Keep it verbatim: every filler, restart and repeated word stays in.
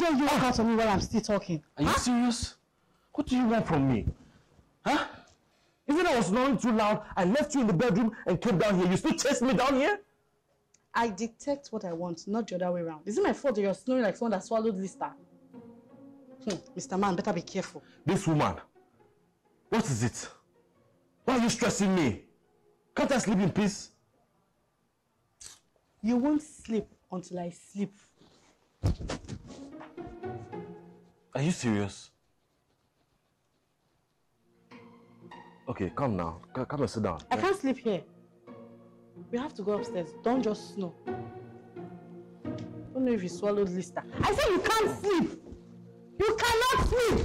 dare you walk out on me while I'm still talking? Are you huh? serious? What do you want from me? Huh? Even I was snoring too loud, I left you in the bedroom and came down here. You still chased me down here? I dictate what I want, not the other way around. Is it my fault that you're snoring like someone that swallowed Lister? Hmm, Mister Man, better be careful. This woman, what is it? Why are you stressing me? Can't I sleep in peace? You won't sleep until I sleep. Are you serious? Okay, come now. Come and sit down. I can't sleep here. We have to go upstairs. Don't just snore. I don't know if you swallowed Lister. I said you can't sleep. You cannot sleep.